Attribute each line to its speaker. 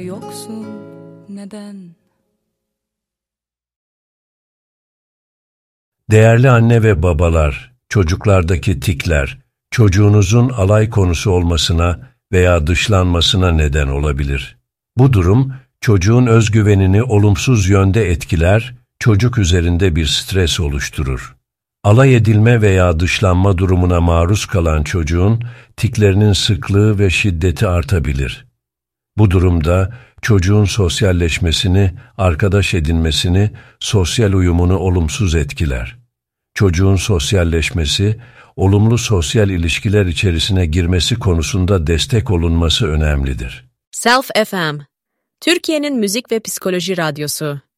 Speaker 1: Yoksun neden?
Speaker 2: Değerli anne ve babalar, çocuklardaki tikler, çocuğunuzun alay konusu olmasına veya dışlanmasına neden olabilir. Bu durum, çocuğun özgüvenini olumsuz yönde etkiler, çocuk üzerinde bir stres oluşturur. Alay edilme veya dışlanma durumuna maruz kalan çocuğun tiklerinin sıklığı ve şiddeti artabilir. Bu durumda çocuğun sosyalleşmesini, arkadaş edinmesini, sosyal uyumunu olumsuz etkiler. Çocuğun sosyalleşmesi, olumlu sosyal ilişkiler içerisine girmesi konusunda destek olunması önemlidir.
Speaker 3: Self FM, Türkiye'nin müzik ve psikoloji radyosu.